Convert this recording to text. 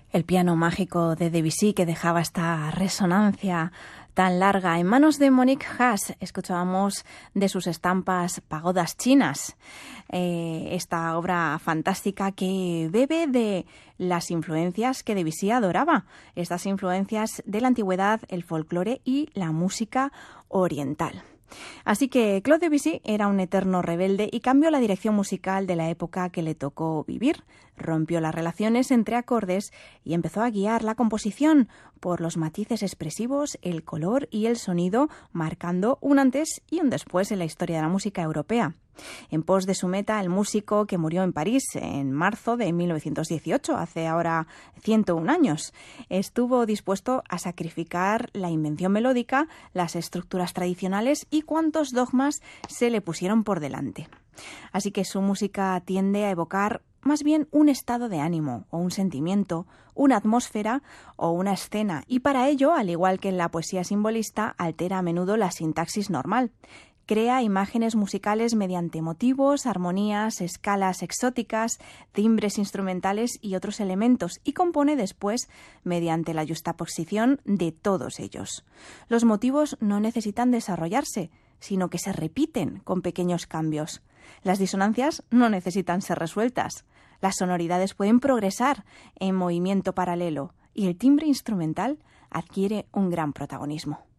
El piano mágico de Debussy, que dejaba esta resonancia tan larga. En manos de Monique Haas escuchábamos de sus estampas Pagodas chinas, esta obra fantástica que bebe de las influencias que Debussy adoraba, estas influencias de la antigüedad, el folclore y la música oriental. Así que Claude Debussy era un eterno rebelde y cambió la dirección musical de la época que le tocó vivir. Rompió las relaciones entre acordes y empezó a guiar la composición por los matices expresivos, el color y el sonido, marcando un antes y un después en la historia de la música europea. En pos de su meta, el músico, que murió en París en marzo de 1918, hace ahora 101 años, estuvo dispuesto a sacrificar la invención melódica, las estructuras tradicionales y cuantos dogmas se le pusieron por delante. Así que su música tiende a evocar más bien un estado de ánimo o un sentimiento, una atmósfera o una escena, y para ello, al igual que en la poesía simbolista, altera a menudo la sintaxis normal. Crea imágenes musicales mediante motivos, armonías, escalas exóticas, timbres instrumentales y otros elementos, y compone después mediante la yuxtaposición de todos ellos. Los motivos no necesitan desarrollarse, sino que se repiten con pequeños cambios. Las disonancias no necesitan ser resueltas. Las sonoridades pueden progresar en movimiento paralelo y el timbre instrumental adquiere un gran protagonismo.